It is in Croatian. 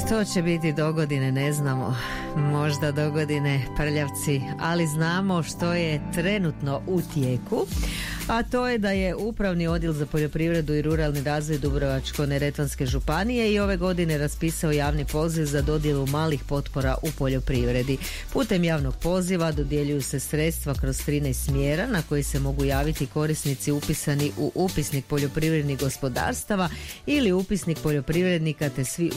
Što će biti dogodine ne znamo, možda dogodine prljavci, ali znamo što je trenutno u tijeku, a to je da je Upravni odjel za poljoprivredu i ruralni razvoj Dubrovačko-neretvanske županije i ove godine raspisao javni poziv za dodjelu malih potpora u poljoprivredi. Putem javnog poziva dodjeljuju se sredstva kroz 13 smjera na koji se mogu javiti korisnici upisani u upisnik poljoprivrednih gospodarstava ili upisnik poljoprivrednika te svi